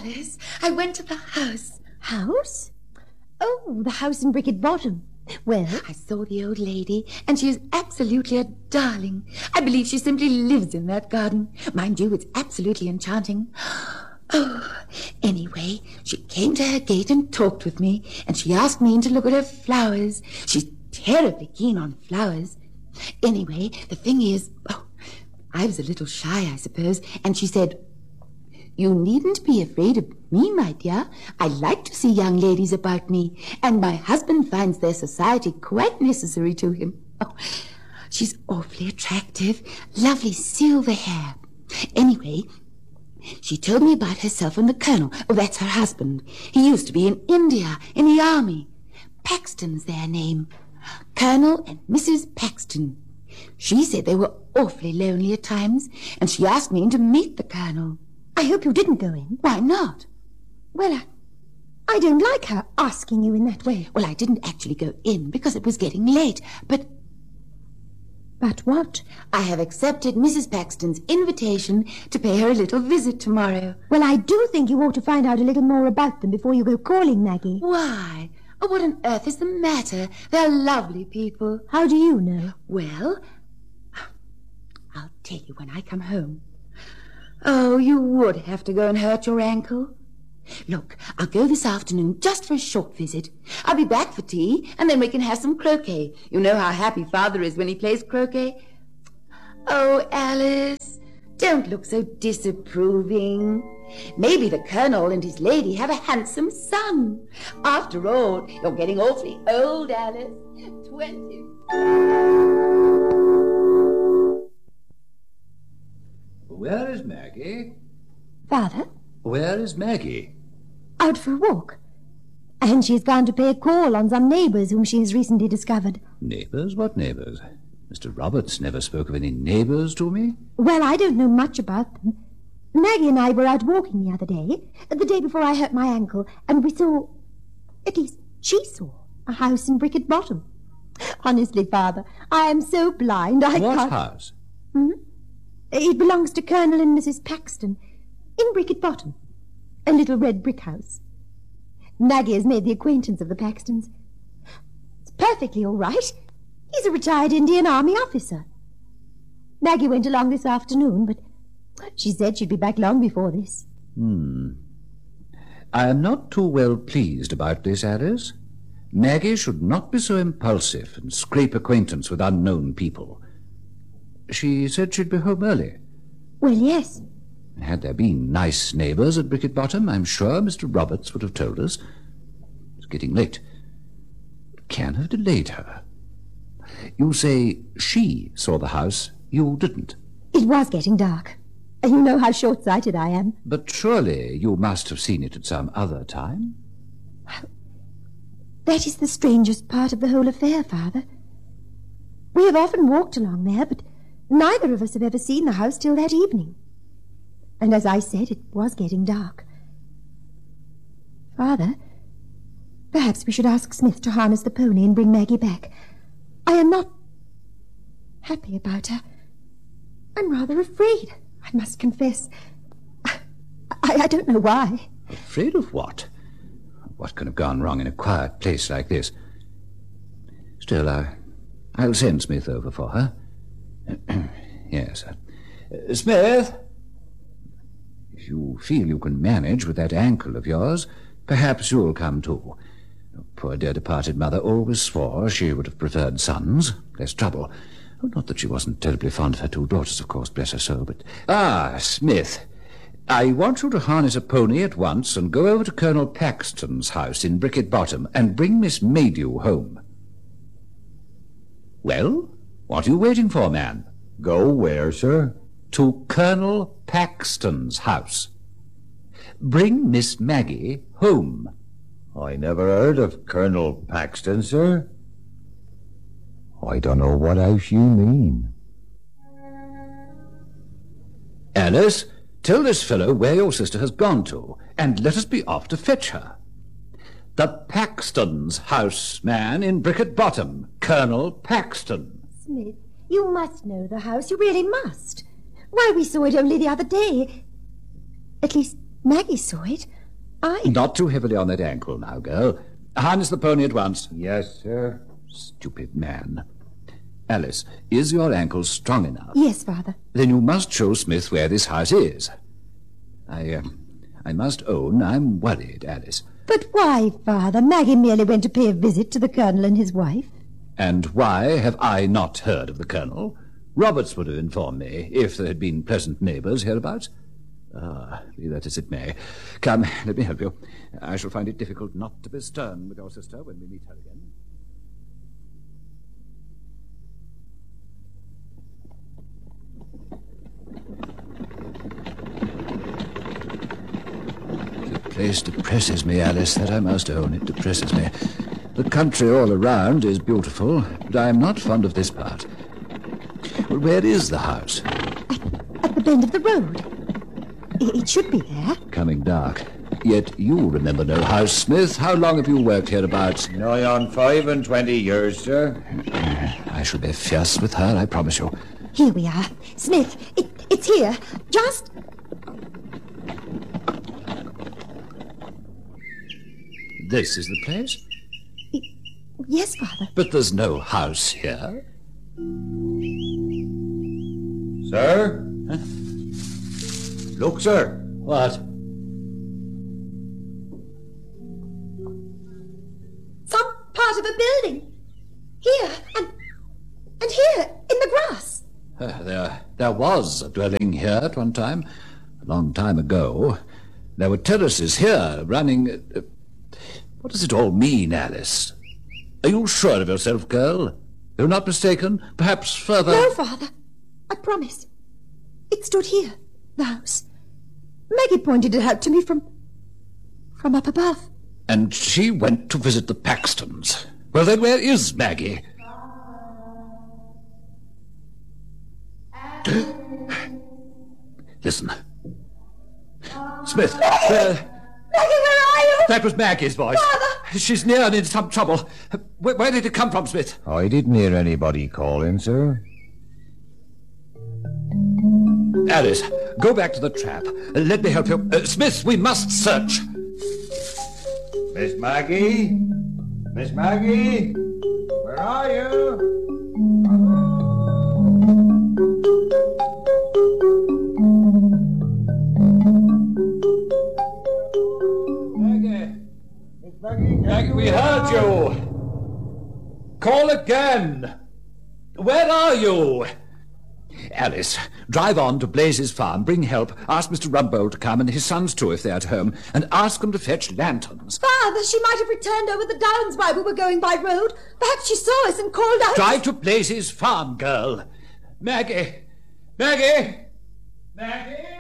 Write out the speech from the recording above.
Alice, I went to the house. House? Oh, the house in Bricket Bottom. Well? I saw the old lady, and she is absolutely a darling. I believe she simply lives in that garden. Mind you, it's absolutely enchanting. Oh, anyway, she came to her gate and talked with me, and she asked me in to look at her flowers. She's terribly keen on flowers. Anyway, the thing is, I was a little shy, I suppose, and she said, "You needn't be afraid of me, my dear. I like to see young ladies about me, and my husband finds their society quite necessary to him. Oh, she's awfully attractive, lovely silver hair. Anyway, she told me about herself and the Colonel. Oh, that's her husband. He used to be in India, in the army. Paxton's their name. Colonel and Mrs. Paxton. She said they were awfully lonely at times, and she asked me in to meet the Colonel." I hope you didn't go in. "Why not?" Well, I don't like her asking you in that way. "Well, I didn't actually go in because it was getting late, but..." "But what?" "I have accepted Mrs. Paxton's invitation to pay her a little visit tomorrow." "Well, I do think you ought to find out a little more about them before you go calling, Maggie." "Why? Oh, what on earth is the matter? They're lovely people." "How do you know?" "Well, I'll tell you when I come home." "Oh, you would have to go and hurt your ankle." "Look, I'll go this afternoon just for a short visit. I'll be back for tea, and then we can have some croquet. You know how happy Father is when he plays croquet." "Oh, Alice, don't look so disapproving. Maybe the Colonel and his lady have a handsome son. After all, you're getting awfully old, Alice. 20. Where is Maggie? "Father?" Where is Maggie? "Out for a walk. And she has gone to pay a call on some neighbours whom she has recently discovered." Neighbours? What neighbours? Mr. Roberts never spoke of any neighbours to me. "Well, I don't know much about them. Maggie and I were out walking the other day, the day before I hurt my ankle, and we saw, at least she saw, a house in Bricket Bottom. Honestly, Father, I am so blind I What can't..." house? "It belongs to Colonel and Mrs. Paxton, in Bricket Bottom, a little red brick house. Maggie has made the acquaintance of the Paxtons. It's perfectly all right. He's a retired Indian Army officer. Maggie went along this afternoon, but she said she'd be back long before this." I am not too well pleased about this, Alice. Maggie should not be so impulsive and scrape acquaintance with unknown people. She said she'd be home early. "Well, yes." Had there been nice neighbours at Bricket Bottom, I'm sure Mr. Roberts would have told us. It's getting late. It can have delayed her. You say she saw the house. You didn't. "It was getting dark. You know how short-sighted I am." But surely you must have seen it at some other time. That is the strangest part of the whole affair, Father. We have often walked along there, but neither of us have ever seen the house till that evening. And as I said, it was getting dark. Father, perhaps we should ask Smith to harness the pony and bring Maggie back. I am not happy about her. I'm rather afraid, I must confess. I don't know why. Afraid of what? What can have gone wrong in a quiet place like this? Still, I'll send Smith over for her. Yes. Smith? If you feel you can manage with that ankle of yours, perhaps you'll come too. Poor dear departed mother always swore she would have preferred sons. Less trouble. Oh, not that she wasn't terribly fond of her two daughters, of course, bless her soul, but... Smith, I want you to harness a pony at once and go over to Colonel Paxton's house in Bricket Bottom and bring Miss Maydew home. Well, what are you waiting for, man? Go where, sir? To Colonel Paxton's house. Bring Miss Maggie home. I never heard of Colonel Paxton, sir. I don't know what house you mean. Alice, tell this fellow where your sister has gone to, and let us be off to fetch her. The Paxton's house, man, in Bricket Bottom. Colonel Paxton. Smith, you must know the house. You really must. Why, we saw it only the other day. At least, Maggie saw it. Not too heavily on that ankle now, girl. Harness the pony at once. Yes, sir. Stupid man. Alice, is your ankle strong enough? Yes, Father. Then you must show Smith where this house is. I must own I'm worried, Alice. But why, Father? Maggie merely went to pay a visit to the Colonel and his wife. And why have I not heard of the Colonel? Roberts would have informed me if there had been pleasant neighbours hereabouts. Be that as it may. Come, let me help you. I shall find it difficult not to be stern with your sister when we meet her again. The place depresses me, Alice, that I must own. It depresses me. The country all around is beautiful, but I am not fond of this part. Well, where is the house? At the bend of the road. It should be there. Coming dark. Yet you remember no house, Smith. How long have you worked hereabouts? Nigh on 25 years, sir. I shall be fierce with her, I promise you. Here we are. Smith, it's here. Just... This is the place? Yes, Father. But there's no house here. Sir? Huh? Look, sir. What? Some part of a building. Here, and here, in the grass. There was a dwelling here at one time, a long time ago. There were terraces here running... what does it all mean, Alice? Are you sure of yourself, girl? You're not mistaken? Perhaps further... No, Father. I promise. It stood here, the house. Maggie pointed it out to me from up above. And she went to visit the Paxtons. Well, then where is Maggie? Listen. Smith, Maggie, where are you? that was Maggie's voice. Father! She's near and in some trouble. Where did it come from, Smith? I didn't hear anybody calling, sir. Alice, go back to the trap. Let me help you. Smith, we must search. Miss Maggie? Miss Maggie? Where are you? Maggie. Miss Maggie? Maggie, we heard you. Call again. Where are you? Alice, drive on to Blazes Farm, bring help, ask Mr. Rumbold to come and his sons too if they're at home, and ask them to fetch lanterns. Father, she might have returned over the downs while we were going by road. Perhaps she saw us and called out... Drive to Blazes Farm, girl. Maggie! Maggie! Maggie!